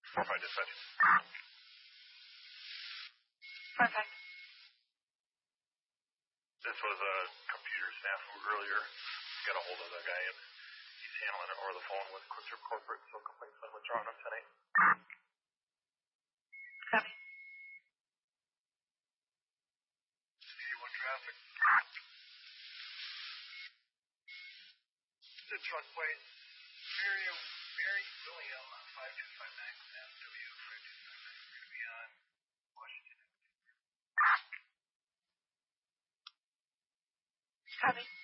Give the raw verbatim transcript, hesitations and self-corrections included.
four five dispatch. five five. This was a computer snafu earlier. Got a hold of that guy, and he's handling it over the phone with QuickTrip Corporate, so complaints been withdrawn on ten eight. Copy. C one traffic. The truck plate. Miriam, Mary William, five two five nine M W five two five nine. We're going to be on Washington. Copy.